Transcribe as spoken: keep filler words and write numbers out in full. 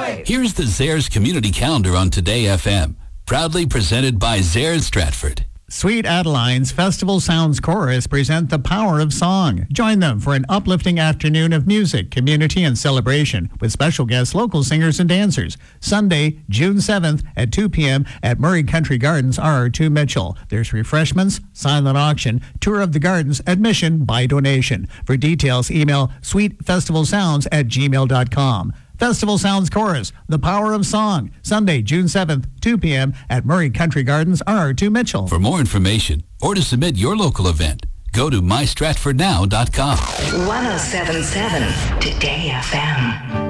right. Here's the Zares Community Calendar on Today F M, proudly presented by Zares Stratford. Sweet Adeline's Festival Sounds Chorus present the power of song. Join them for an uplifting afternoon of music, community, and celebration with special guests, local singers, and dancers. Sunday, June seventh at two p.m. at Murray Country Gardens, R R two Mitchell. There's refreshments, silent auction, tour of the gardens, admission by donation. For details, email sweetfestivalsounds at gmail dot com. Festival Sounds Chorus, the power of song. Sunday, June seventh, two p.m. at Murray Country Gardens, R R two Mitchell. For more information or to submit your local event, go to my stratford now dot com. one oh seven point seven Today F M.